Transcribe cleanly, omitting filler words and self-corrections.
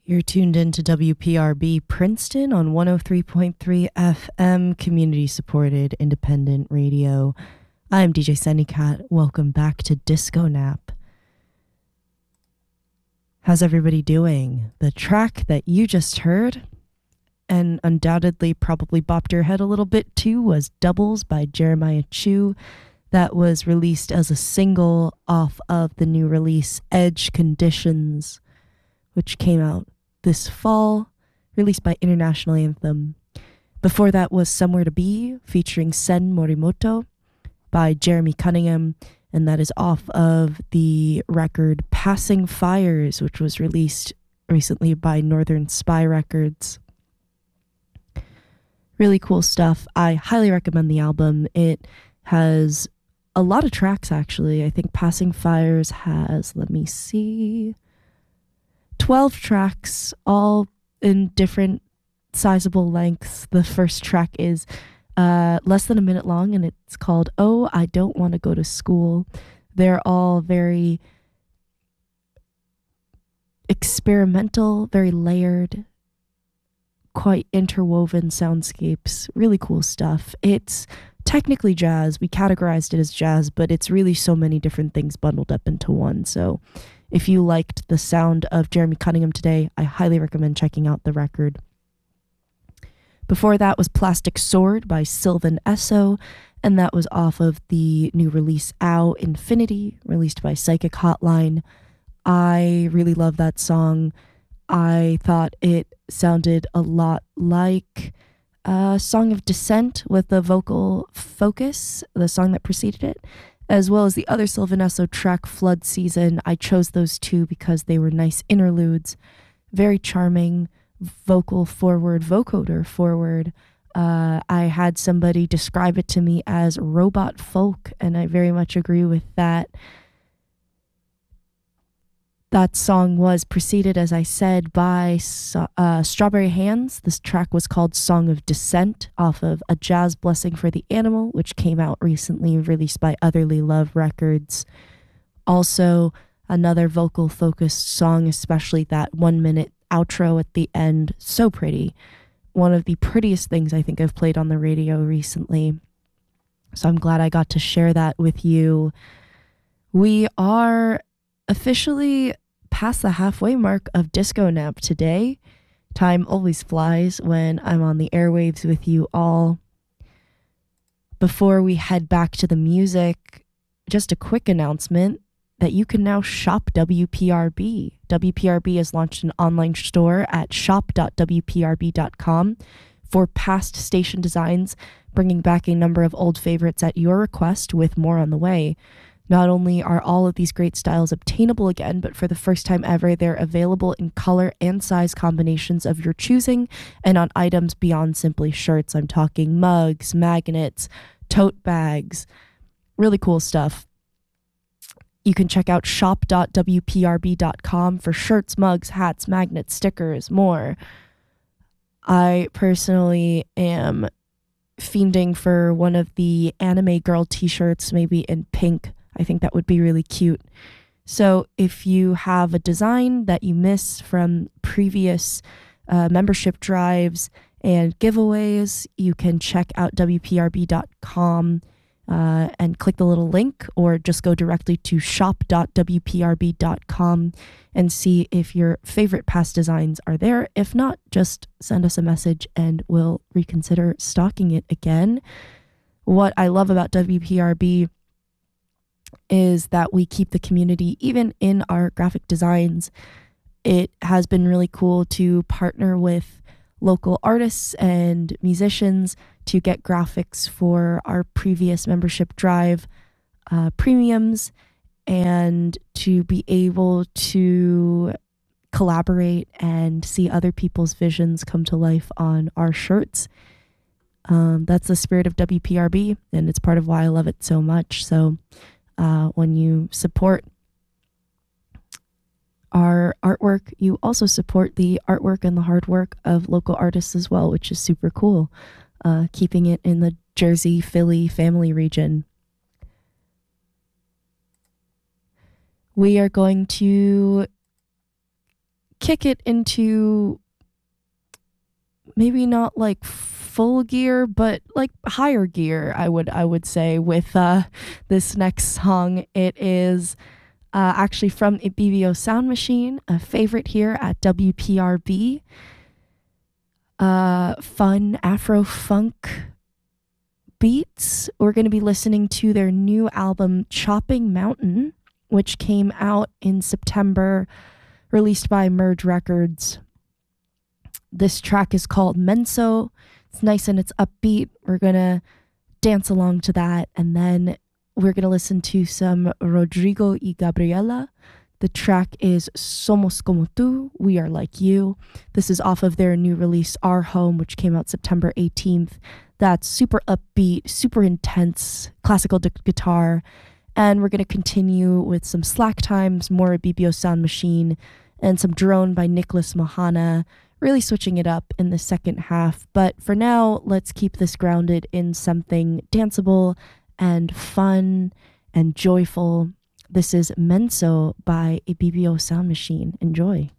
You're tuned into WPRB Princeton on 103.3 FM, community-supported independent radio. I'm DJ Sennycat. Welcome back to Disco Nap. How's everybody doing? The track that you just heard, and undoubtedly probably bopped your head a little bit too, was Doubles by Jeremiah Chu. That was released as a single off of the new release Edge Conditions, which came out this fall, released by International Anthem. Before that was Somewhere to Be, featuring Sen Morimoto by Jeremy Cunningham, and that is off of the record Passing Fires, which was released recently by Northern Spy Records. Really cool stuff. I highly recommend the album. It has a lot of tracks, actually. I think Passing Fires has, 12 tracks, all in different sizable lengths. The first track is less than a minute long, and it's called Oh, I Don't Want to Go to School. They're all very experimental, very layered, quite interwoven soundscapes. Really cool stuff. It's technically jazz. We categorized it as jazz, but it's really so many different things bundled up into one. So if you liked the sound of Jeremy Cunningham today, I highly recommend checking out the record. Before that was Plastic Sword by Sylvan Esso, and that was off of the new release Ow Infinity, released by Psychic Hotline. I really love that song. I thought it sounded a lot like Song of Descent with the vocal focus, the song that preceded it, as well as the other Sylvan Esso track, Flood Season. I chose those two because they were nice interludes, very charming, vocal forward, vocoder forward. I had somebody describe it to me as robot folk, and I very much agree with that. That song was preceded, as I said, by Strawberry Hands. This track was called Song of Descent off of A Jazz Blessing for the Animal, which came out recently, released by Otherly Love Records. Also, another vocal-focused song, especially that 1-minute outro at the end. So pretty. One of the prettiest things I think I've played on the radio recently. So I'm glad I got to share that with you. We are officially past the halfway mark of Disco Nap today. Time always flies when I'm on the airwaves with you all. Before we head back to the music, just a quick announcement that you can now shop WPRB. WPRB has launched an online store at shop.wprb.com for past station designs, bringing back a number of old favorites at your request, with more on the way. Not only are all of these great styles obtainable again, but for the first time ever, they're available in color and size combinations of your choosing, and on items beyond simply shirts. I'm talking mugs, magnets, tote bags, really cool stuff. You can check out shop.wprb.com for shirts, mugs, hats, magnets, stickers, more. I personally am fiending for one of the anime girl t-shirts, maybe in pink. I think that would be really cute. So if you have a design that you miss from previous membership drives and giveaways, you can check out wprb.com and click the little link, or just go directly to shop.wprb.com and see if your favorite past designs are there. If not, just send us a message and we'll reconsider stocking it again. What I love about WPRB is that we keep the community even in our graphic designs. It has been really cool to partner with local artists and musicians to get graphics for our previous membership drive premiums, and to be able to collaborate and see other people's visions come to life on our shirts. That's the spirit of WPRB, and it's part of why I love it so much. So when you support our artwork, you also support the artwork and the hard work of local artists as well, which is super cool. Keeping it in the Jersey, Philly family region. We are going to kick it into maybe not like full gear, but like higher gear, I would say, with this next song. It is actually from Ibibio Sound Machine, a favorite here at WPRB. Fun Afro funk beats. We're going to be listening to their new album Chopping Mountain, which came out in September, released by Merge Records. This track is called Menso. It's nice and it's upbeat. We're going to dance along to that, and then we're going to listen to some Rodrigo y Gabriela. The track is Somos Como Tú, We Are Like You. This is off of their new release, Our Home, which came out September 18th. That's super upbeat, super intense, classical guitar. And we're going to continue with some Slack Times, more Ibibio Sound Machine, and some Drone by Nicholas Mahana, really switching it up in the second half. But for now, let's keep this grounded in something danceable and fun and joyful. This is Menso by Ibibio Sound Machine. Enjoy.